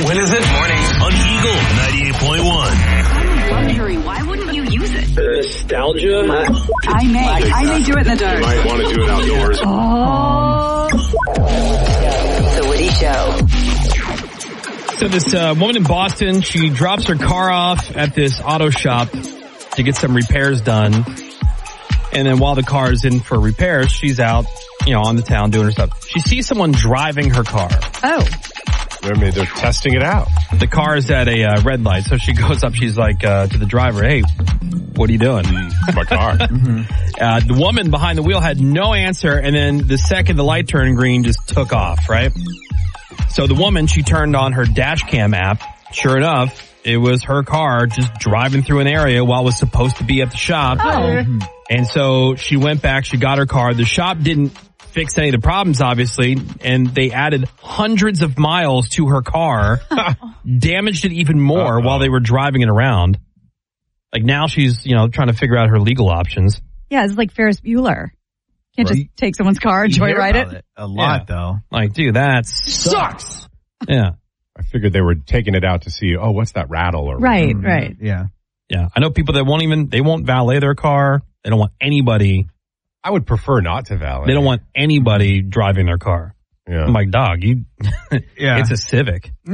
When is it? Mornings on Eagle 98.1. Luxury. Why wouldn't you use it? Nostalgia. I may do it in the dark. You might want to do it outdoors. Oh. The Woody Show. So this woman in Boston, she drops her car off at this auto shop to get some repairs done. And then while the car is in for repairs, she's out, on the town doing her stuff. She sees someone driving her car. Oh. I mean, they're testing it out. The car is at a red light, so she goes up. She's like to the driver, "Hey, what are you doing?" My car. The woman behind the wheel had no answer, and then the second the light turned green, just took off, right? So the woman, she turned on her dash cam app. Sure enough, it was her car just driving through an area while it was supposed to be at the shop. Oh. And so she went back, she got her car. The shop didn't fix any of the problems, obviously, and they added hundreds of miles to her car, damaged it even more while they were driving it around. Like now she's, trying to figure out her legal options. Yeah, it's like Ferris Bueller. Can't just take someone's car and joyride it. A lot, though. Like, dude, that sucks. Yeah. I figured they were taking it out to see, what's that rattle? Or Right. Yeah. Yeah. I know people that won't valet their car. They don't want anybody. I would prefer not to valet. They don't want anybody driving their car. Yeah. I'm like, dog, it's a Civic. To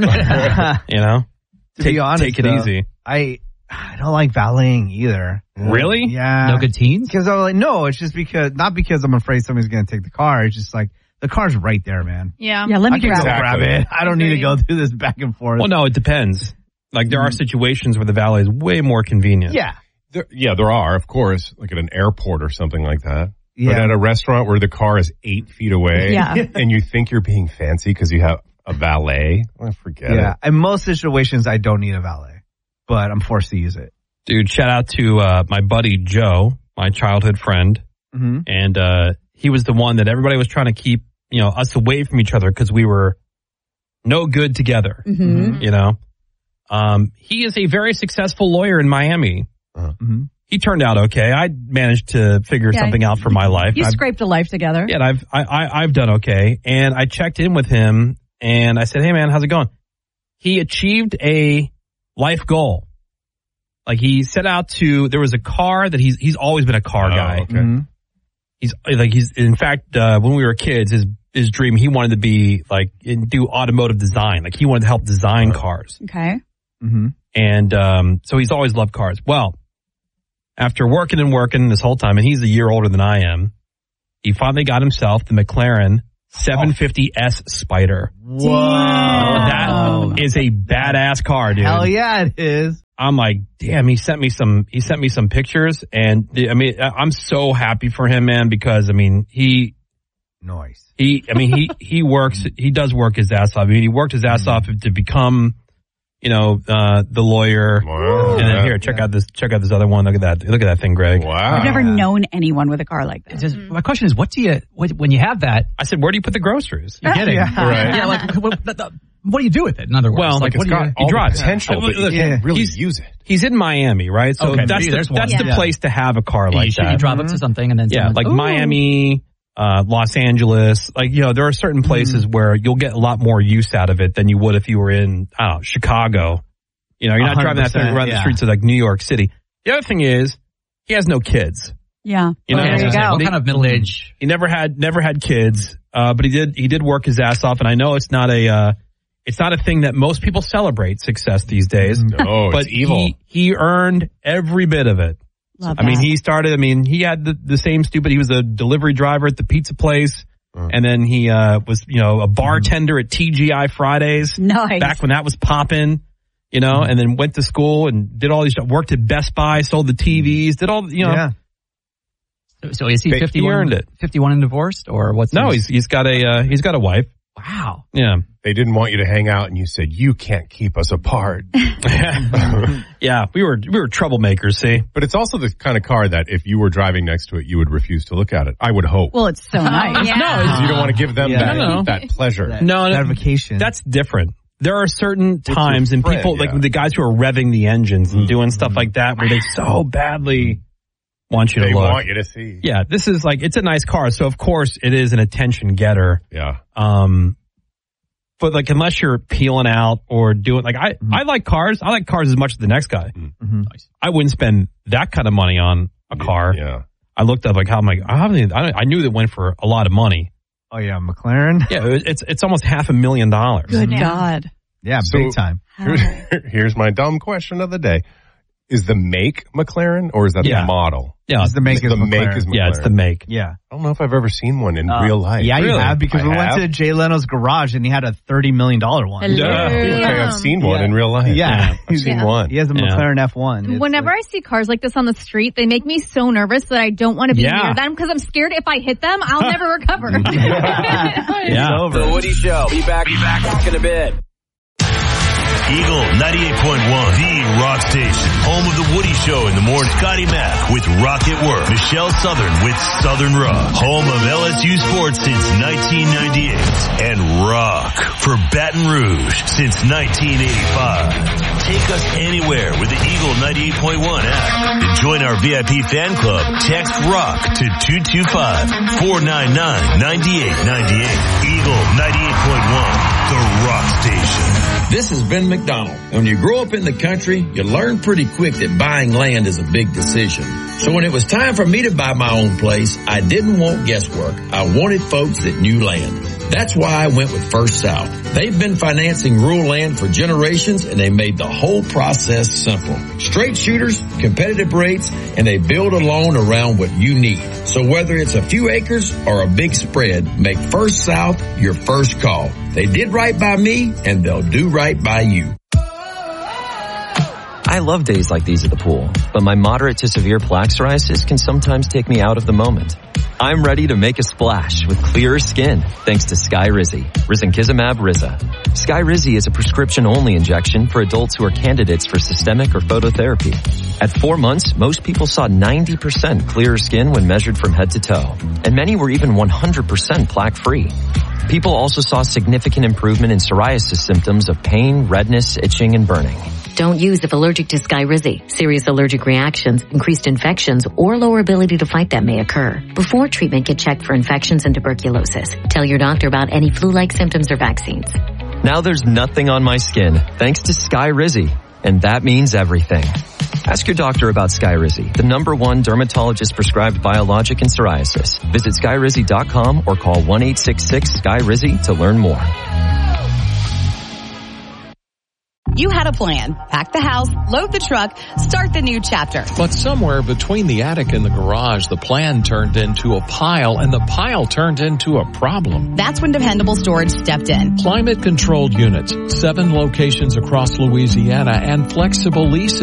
be honest, take it easy. I don't like valeting either. Really? Yeah. No good teens? Because I'm like, no, it's just not because I'm afraid somebody's going to take the car. It's just like, the car's right there, man. Yeah, let me grab it. I don't need to go through this back and forth. Well, no, it depends. Like, there are situations where the valet is way more convenient. Yeah. There are, of course, like at an airport or something like that. Yeah. But at a restaurant where the car is 8 feet away and you think you're being fancy because you have a valet, forget it. Yeah, in most situations, I don't need a valet, but I'm forced to use it. Dude, shout out to my buddy Joe, my childhood friend. Mm-hmm. And he was the one that everybody was trying to keep, us away from each other because we were no good together, he is a very successful lawyer in Miami. Mm-hmm. He turned out okay. I managed to figure something out for my life. You scraped a life together. Yeah, I've done okay. And I checked in with him and I said, "Hey man, how's it going?" He achieved a life goal. Like he set out there was a car that he's always been a car guy. Okay. Mm-hmm. He's in fact, when we were kids, his dream, he wanted to be like, do automotive design. Like he wanted to help design cars. Okay. Mm-hmm. And, so he's always loved cars. Well, after working this whole time, and he's a year older than I am, he finally got himself the McLaren 750S Spider. Whoa. That is a badass car, dude. Hell yeah, it is. I'm like, damn, he sent me some pictures, and I'm so happy for him, man, because he does work his ass off. He worked his ass off to become, the lawyer. Wow. And then check out this other one. Look at that thing, Greg. Wow. I've never known anyone with a car like that. My question is, when you have that? I said, where do you put the groceries? You're kidding. Yeah. Right. Yeah, like, what do you do with it, in other words? Well, like, It's got all drives. the potential, but you can't really use it. He's in Miami, right? So Okay, that's there's one. the place to have a car like that. You drive up to something and then like Miami, Los Angeles. Like, there are certain places where you'll get a lot more use out of it than you would if you were in, Chicago. You're not driving that thing around the streets of like New York City. The other thing is, he has no kids. Yeah. there you go. What kind of middle age? He never had kids, but he did work his ass off, and I know it's not a thing that most people celebrate success these days. No, but it's evil. He earned every bit of it. Love that. He had the same stupid, he was a delivery driver at the pizza place. And then he was, a bartender at TGI Fridays. Nice. Back when that was popping, and then went to school and did all these stuff, worked at Best Buy, sold the TVs, did all, Yeah. So is he 51? He earned it. 51 and divorced, or what's? No, he's got a wife. Wow. Yeah. They didn't want you to hang out, and you said, you can't keep us apart. Yeah, we were troublemakers, see? But it's also the kind of car that if you were driving next to it, you would refuse to look at it. I would hope. Well, it's so nice. Because you don't want to give them No. that pleasure. That vacation. That's different. There are certain times your and friend, people, like the guys who are revving the engines and doing stuff like that, where they so badly want you to They look. want you to see. Yeah, this is like, it's a nice car, so of course it is an attention getter. Yeah. But like, unless you're peeling out or doing like, I like cars. I like cars as much as the next guy. Nice. I wouldn't spend that kind of money on a car. Yeah. I looked up like how I'm like, I knew that went for a lot of money. Oh yeah, McLaren. Yeah, it's almost $500,000. Good God. Yeah, So- big time. Here's my dumb question of the day. Is the make McLaren or is that Yeah. the model? Yeah, It's the make is the McLaren. make is McLaren. yeah, it's the make. Yeah. I don't know if I've ever seen one in real life. Yeah, you Really? have because I we went have? to Jay Leno's garage and he had a $30 million one. Hello. Okay, I've seen one in real life. Yeah. I've seen Yeah. one. He has a Yeah. McLaren F1. It's Whenever I see cars like this on the street, they make me so nervous that I don't want to be Yeah. near them because I'm scared if I hit them, I'll never recover. Yeah. The Woody Show. Be back in a bit. Eagle 98.1, the rock station. Home of the Woody Show in the morning. Scotty Mack with Rock at Work. Michelle Southern with Southern Rock. Home of LSU sports since 1998. And rock for Baton Rouge since 1985. Take us anywhere with the Eagle 98.1 app. And join our VIP fan club. Text ROCK to 225-499-9898. Eagle 98.1. The Rock Station. This is Ben McDonald. When you grow up in the country, you learn pretty quick that buying land is a big decision. So when it was time for me to buy my own place, I didn't want guesswork. I wanted folks that knew land. That's why I went with First South. They've been financing rural land for generations, and they made the whole process simple. Straight shooters, competitive rates, and they build a loan around what you need. So whether it's a few acres or a big spread, make First South your first call. They did right by me, and they'll do right by you. I love days like these at the pool, but my moderate to severe plaque psoriasis can sometimes take me out of the moment. I'm ready to make a splash with clearer skin thanks to Skyrizi, Risankizumab Riza. Skyrizi is a prescription-only injection for adults who are candidates for systemic or phototherapy. At 4 months, most people saw 90% clearer skin when measured from head to toe, and many were even 100% plaque-free. People also saw significant improvement in psoriasis symptoms of pain, redness, itching, and burning. Don't use if allergic to Skyrizi. Serious allergic reactions, increased infections, or lower ability to fight them may occur. Before treatment, get checked for infections and tuberculosis. Tell your doctor about any flu-like symptoms or vaccines. Now there's nothing on my skin thanks to Skyrizi, and that means everything. Ask your doctor about Skyrizi, the #1 dermatologist-prescribed biologic in psoriasis. Visit Skyrizi.com or call 1-866-SKYRIZI to learn more. You had a plan. Pack the house, load the truck, start the new chapter. But somewhere between the attic and the garage, the plan turned into a pile, and the pile turned into a problem. That's when Dependable Storage stepped in. Climate-controlled units, 7 locations across Louisiana, and flexible leasing.